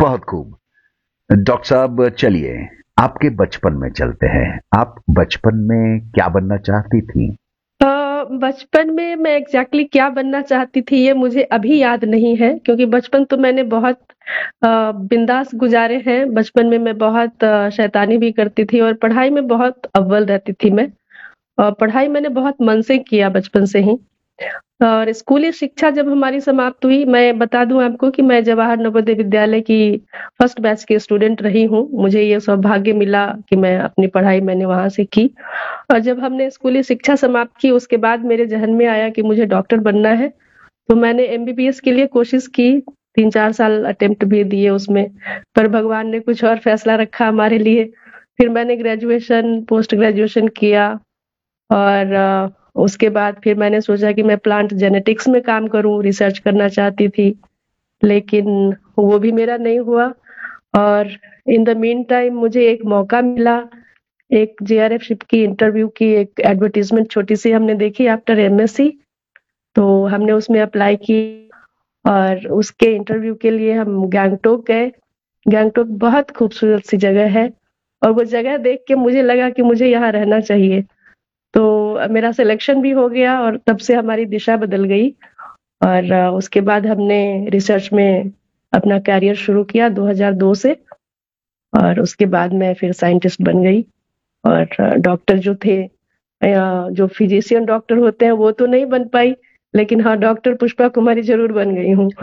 बहुत खूब। डॉक्टर साहब, चलिए आपके बचपन में चलते हैं। आप बचपन में क्या बनना चाहती थी? बचपन में मैं एग्जैक्टली क्या बनना चाहती थी ये मुझे अभी याद नहीं है, क्योंकि बचपन तो मैंने बहुत बिंदास गुजारे हैं। बचपन में मैं बहुत शैतानी भी करती थी और पढ़ाई में बहुत अव्वल रहती थी मैं। और पढ़ाई मैंने बहुत मन से किया बचपन से ही। और स्कूली शिक्षा जब हमारी समाप्त हुई, मैं बता दूं आपको कि मैं जवाहर नवोदय विद्यालय की फर्स्ट बैच की स्टूडेंट रही हूँ। मुझे ये सौभाग्य मिला कि मैं अपनी पढ़ाई मैंने वहां से की। और जब हमने स्कूली शिक्षा समाप्त की, उसके बाद मेरे जहन में आया कि मुझे डॉक्टर बनना है। तो मैंने एमबीबीएस के लिए कोशिश की, 3-4 साल अटेम्प्ट भी दिए उसमें, पर भगवान ने कुछ और फैसला रखा हमारे लिए। फिर मैंने ग्रेजुएशन पोस्ट ग्रेजुएशन किया। और उसके बाद फिर मैंने सोचा कि मैं प्लांट जेनेटिक्स में काम करूं, रिसर्च करना चाहती थी, लेकिन वो भी मेरा नहीं हुआ। और इन द मीन टाइम मुझे एक मौका मिला, एक जेआरएफ शिप की इंटरव्यू की एक एडवर्टीजमेंट छोटी सी हमने देखी आफ्टर एमएससी। तो हमने उसमें अप्लाई की और उसके इंटरव्यू के लिए हम गैंगटोक गए। गैंगटोक बहुत खूबसूरत सी जगह है और वो जगह देख के मुझे लगा कि मुझे यहाँ रहना चाहिए। तो मेरा सिलेक्शन भी हो गया और तब से हमारी दिशा बदल गई। और उसके बाद हमने रिसर्च में अपना कैरियर शुरू किया 2002 से। और उसके बाद मैं फिर साइंटिस्ट बन गई। और डॉक्टर जो थे, जो फिजिशियन डॉक्टर होते हैं वो तो नहीं बन पाई, लेकिन हाँ डॉक्टर पुष्पा कुमारी जरूर बन गई हूँ।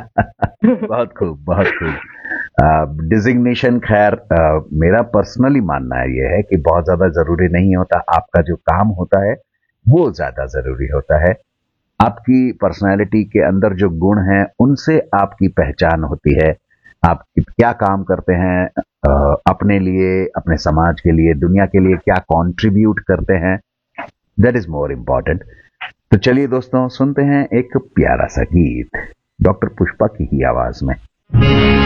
बहुत खूब, बहुत खूब। डिजिग्नेशन खैर मेरा पर्सनली मानना ये है कि बहुत ज्यादा जरूरी नहीं होता। आपका जो काम होता है वो ज्यादा जरूरी होता है। आपकी पर्सनालिटी के अंदर जो गुण हैं उनसे आपकी पहचान होती है। आप क्या काम करते हैं, अपने लिए, अपने समाज के लिए, दुनिया के लिए क्या कंट्रीब्यूट करते हैं, दैट इज मोर इम्पोर्टेंट। तो चलिए दोस्तों, सुनते हैं एक प्यारा सा गीत डॉक्टर पुष्पा की ही आवाज में।